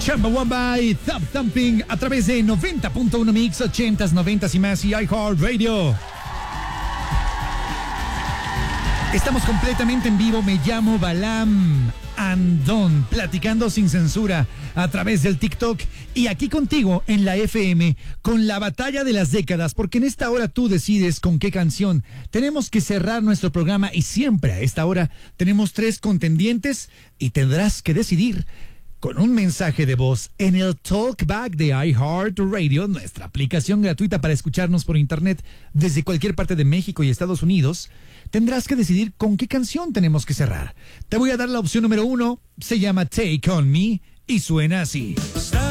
Chumbawamba y Thump Thumping a través de 90.1 Mix, 80s, 90s y más y iHeartRadio. Estamos completamente en vivo. Me llamo Balam Andón, platicando sin censura a través del TikTok y aquí contigo en la FM con la batalla de las décadas, porque en esta hora tú decides con qué canción tenemos que cerrar nuestro programa y siempre a esta hora tenemos 3 contendientes y tendrás que decidir con un mensaje de voz en el Talkback de iHeartRadio, nuestra aplicación gratuita para escucharnos por internet desde cualquier parte de México y Estados Unidos. Tendrás que decidir con qué canción tenemos que cerrar. Te voy a dar la opción número 1, se llama Take On Me y suena así.